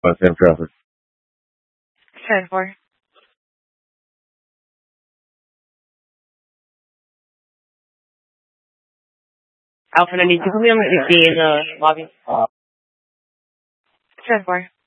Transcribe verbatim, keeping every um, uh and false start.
Uh, Sam Trafford. ten four. Alpha ninety-two, put me on the in the lobby. ten four.